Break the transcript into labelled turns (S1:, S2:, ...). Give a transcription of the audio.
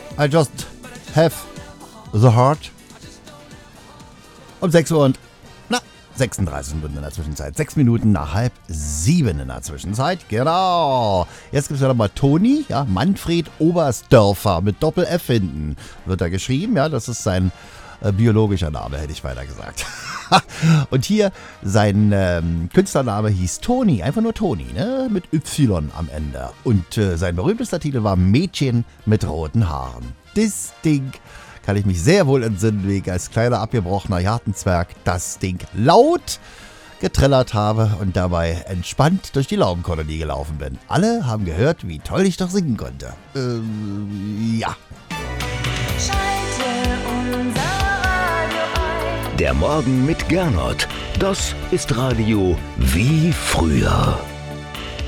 S1: I just have the heart. Um 6 Uhr und 36 Minuten in der Zwischenzeit. 6 Minuten nach 6:30 in der Zwischenzeit. Genau. Jetzt gibt es ja nochmal Toni, ja, Manfred Oberstdörfer mit Doppel-F hinten. Wird da geschrieben, ja, das ist sein biologischer Name, hätte ich weiter gesagt. Und hier sein Künstlername hieß Toni, einfach nur Toni, ne? Mit Y am Ende. Und sein berühmtester Titel war Mädchen mit roten Haaren. Das Ding kann ich mich sehr wohl entsinnen, wie ich als kleiner abgebrochener Gartenzwerg das Ding laut getrellert habe und dabei entspannt durch die Laubenkolonie gelaufen bin. Alle haben gehört, wie toll ich doch singen konnte. Ja.
S2: Der Morgen mit Gernot. Das ist Radio wie früher.